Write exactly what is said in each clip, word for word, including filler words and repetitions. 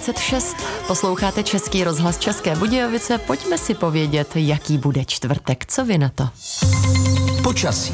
dvacet šest. Posloucháte Český rozhlas České Budějovice. Pojďme si povědět, jaký bude čtvrtek. Co vy na to? Počasí.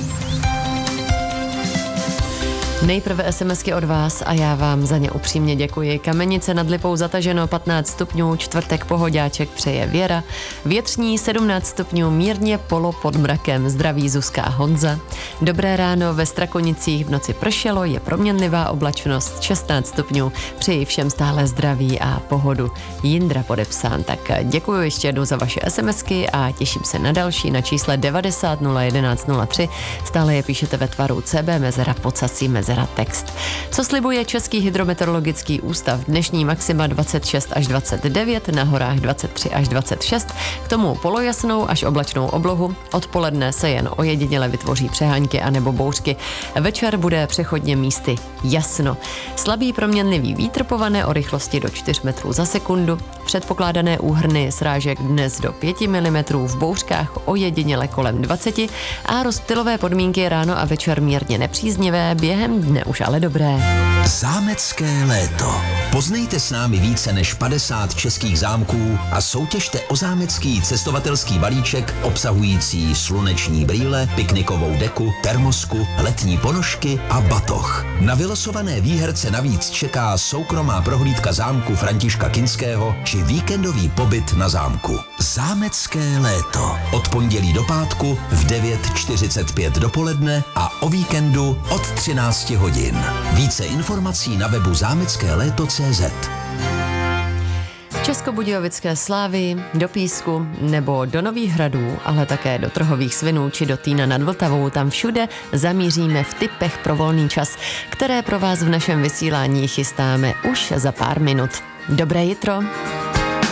Nejprve SMSky od vás a já vám za ně upřímně děkuji. Kamenice nad Lipou zataženo patnáct stupňů, čtvrtek pohoďáček přeje Věra. Větřní sedmnáct stupňů, mírně polo pod mrakem, zdraví Zuzka a Honza. Dobré ráno, ve Strakonicích v noci pršelo, je proměnlivá oblačnost, šestnáct stupňů, přeji všem stále zdraví a pohodu. Jindra podepsán, tak děkuji ještě jednou za vaše SMSky a těším se na další na čísle devadesát nula jedenáct nula tři. Stále je píšete ve tvaru C B mezera pocací mezera text. Co slibuje Český hydrometeorologický ústav? Dnešní maxima dvacet šest až dvacet devět, na horách dvacet tři až dvacet šest, k tomu polojasnou až oblačnou oblohu. Odpoledne se jen ojediněle vytvoří přehánky anebo bouřky. Večer bude přechodně místy jasno. Slabý proměnlivý vítr povane o rychlosti do čtyř metrů za sekundu. Předpokládané úhrny srážek dnes do pět milimetrů, v bouřkách ojediněle kolem dvacet a rozptylové podmínky ráno a večer mírně nepříznivé, během dne už ale dobré. Zámecké léto. Poznejte s námi více než padesát českých zámků a soutěžte o zámecký cestovatelský balíček obsahující sluneční brýle, piknikovou deku, termosku, letní ponožky a batoh. Na vylosované výherce navíc čeká soukromá prohlídka zámku Františka Kinského či víkendový pobyt na zámku. Zámecké léto. Od pondělí do pátku v devět čtyřicet pět dopoledne a o víkendu od třináct hodin. Více informací na webu zámecké léto tečka cé zet. Českobudějovické Slávy, do Písku nebo do Nových Hradů, ale také do Trhových Svinů či do Týna nad Vltavou. Tam všude zamíříme v tipech pro volný čas, které pro vás v našem vysílání chystáme už za pár minut. Dobré jitro!